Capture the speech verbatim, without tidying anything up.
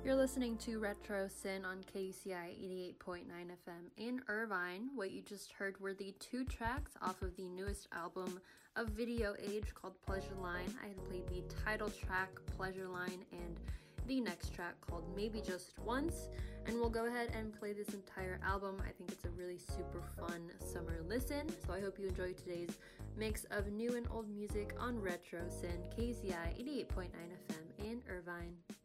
You're listening to Retro Sin on K C I eighty-eight point nine F M in Irvine. What you just heard were the two tracks off of the newest album of Video Age called Pleasure Line. I had played the title track, Pleasure Line, and the next track called Maybe Just Once, and we'll go ahead and play this entire album. I think it's a really super fun summer listen, so I hope you enjoy today's mix of new and old music on Retro Sin, K C I eighty-eight point nine F M in Irvine.